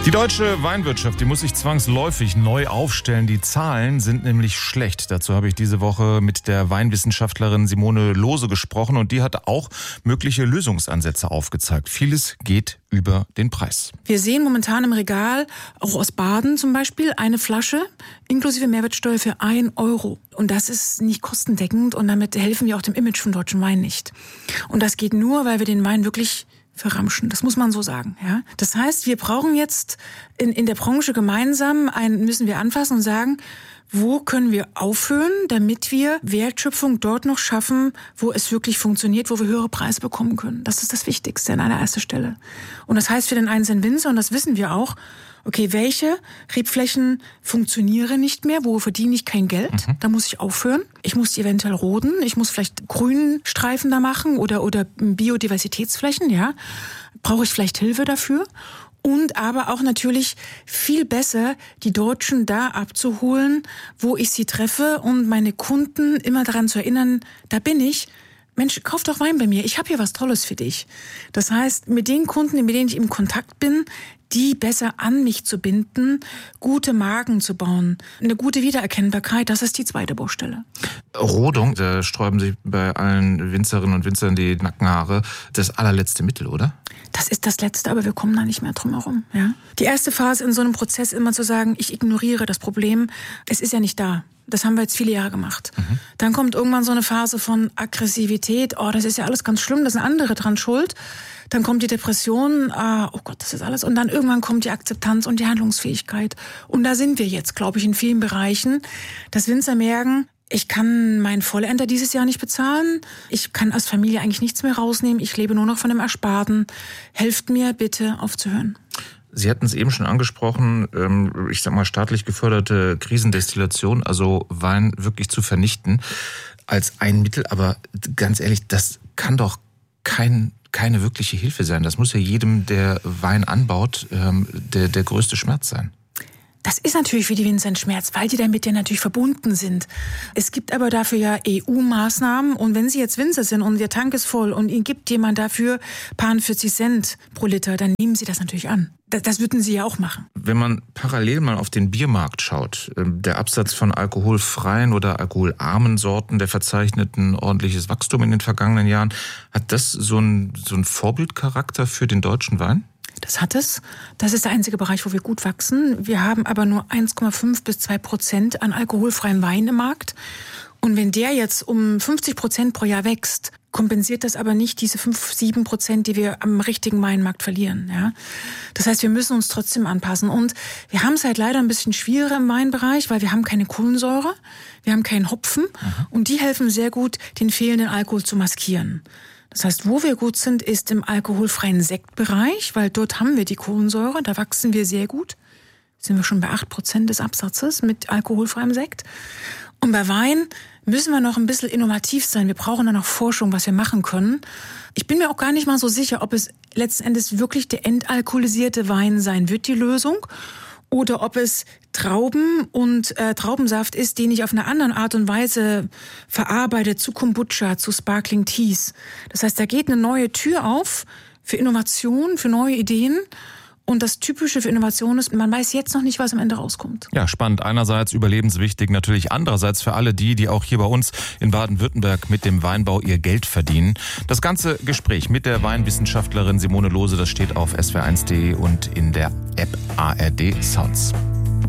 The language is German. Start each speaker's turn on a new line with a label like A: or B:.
A: Die deutsche Weinwirtschaft, die muss sich zwangsläufig neu aufstellen. Die Zahlen sind nämlich schlecht. Dazu habe ich diese Woche mit der Weinwissenschaftlerin Simone Lohse gesprochen und die hat auch mögliche Lösungsansätze aufgezeigt. Vieles geht über den Preis.
B: Wir sehen momentan im Regal, auch aus Baden zum Beispiel, eine Flasche inklusive Mehrwertsteuer für 1 Euro. Und das ist nicht kostendeckend und damit helfen wir auch dem Image von deutschen Wein nicht. Und das geht nur, weil wir den Wein wirklich verramschen. Das muss man so sagen. Ja? Das heißt, wir brauchen jetzt in der Branche gemeinsam müssen wir anfassen und sagen, wo können wir aufhören, damit wir Wertschöpfung dort noch schaffen, wo es wirklich funktioniert, wo wir höhere Preise bekommen können. Das ist das Wichtigste an allererster Stelle. Und das heißt für den einzelnen Winzer, und das wissen wir auch, okay, welche Rebflächen funktionieren nicht mehr, wo verdiene ich kein Geld, da muss ich aufhören. Ich muss die eventuell roden, ich muss vielleicht Grünstreifen da machen oder Biodiversitätsflächen, ja. Brauche ich vielleicht Hilfe dafür? Und aber auch natürlich viel besser, die Deutschen da abzuholen, wo ich sie treffe und meine Kunden immer daran zu erinnern, da bin ich. Mensch, kauf doch Wein bei mir, ich habe hier was Tolles für dich. Das heißt, mit den Kunden, mit denen ich im Kontakt bin, die besser an mich zu binden, gute Marken zu bauen, eine gute Wiedererkennbarkeit, das ist die zweite Baustelle.
A: Rodung, da sträuben sich bei allen Winzerinnen und Winzern die Nackenhaare. Das allerletzte Mittel, oder?
B: Das ist das Letzte, aber wir kommen da nicht mehr drum herum. Ja? Die erste Phase in so einem Prozess immer zu sagen, ich ignoriere das Problem, es ist ja nicht da. Das haben wir jetzt viele Jahre gemacht. Dann kommt irgendwann so eine Phase von Aggressivität. Oh, das ist ja alles ganz schlimm, da sind andere dran schuld. Dann kommt die Depression. Oh Gott, das ist alles. Und dann irgendwann kommt die Akzeptanz und die Handlungsfähigkeit. Und da sind wir jetzt, glaube ich, in vielen Bereichen, dass Winzer merken, ich kann meinen Vollender dieses Jahr nicht bezahlen. Ich kann als Familie eigentlich nichts mehr rausnehmen. Ich lebe nur noch von dem Ersparten. Helft mir bitte aufzuhören.
A: Sie hatten es eben schon angesprochen, ich sag mal staatlich geförderte Krisendestillation, also Wein wirklich zu vernichten als ein Mittel. Aber ganz ehrlich, das kann doch keine wirkliche Hilfe sein. Das muss ja jedem, der Wein anbaut, der größte Schmerz sein.
B: Das ist natürlich für die Winzer ein Schmerz, weil die damit ja natürlich verbunden sind. Es gibt aber dafür ja EU-Maßnahmen und wenn Sie jetzt Winzer sind und Ihr Tank ist voll und Ihnen gibt jemand dafür paar 40 Cent pro Liter, dann nehmen Sie das natürlich an. Das würden Sie ja auch machen.
A: Wenn man parallel mal auf den Biermarkt schaut, der Absatz von alkoholfreien oder alkoholarmen Sorten, der verzeichneten ordentliches Wachstum in den vergangenen Jahren, hat das so einen Vorbildcharakter für den deutschen Wein?
B: Das hat es. Das ist der einzige Bereich, wo wir gut wachsen. Wir haben aber nur 1,5 bis 2% an alkoholfreiem Wein im Markt. Und wenn der jetzt um 50% pro Jahr wächst, kompensiert das aber nicht diese 5-7%, die wir am richtigen Weinmarkt verlieren. Ja? Das heißt, wir müssen uns trotzdem anpassen. Und wir haben es halt leider ein bisschen schwieriger im Weinbereich, weil wir haben keine Kohlensäure, wir haben keinen Hopfen. Und die helfen sehr gut, den fehlenden Alkohol zu maskieren. Das heißt, wo wir gut sind, ist im alkoholfreien Sektbereich, weil dort haben wir die Kohlensäure, da wachsen wir sehr gut. Sind wir schon bei 8% des Absatzes mit alkoholfreiem Sekt. Und bei Wein müssen wir noch ein bisschen innovativ sein. Wir brauchen da noch Forschung, was wir machen können. Ich bin mir auch gar nicht mal so sicher, ob es letzten Endes wirklich der entalkoholisierte Wein sein wird, die Lösung. Oder ob es Trauben und Traubensaft ist, den ich auf eine andere Art und Weise verarbeite zu Kombucha, zu Sparkling Teas. Das heißt, da geht eine neue Tür auf für Innovation, für neue Ideen. Und das Typische für Innovation ist, man weiß jetzt noch nicht, was am Ende rauskommt.
A: Ja, spannend. Einerseits überlebenswichtig, natürlich andererseits für alle die auch hier bei uns in Baden-Württemberg mit dem Weinbau ihr Geld verdienen. Das ganze Gespräch mit der Weinwissenschaftlerin Simone Lohse, das steht auf swr1.de und in der App ARD Sounds.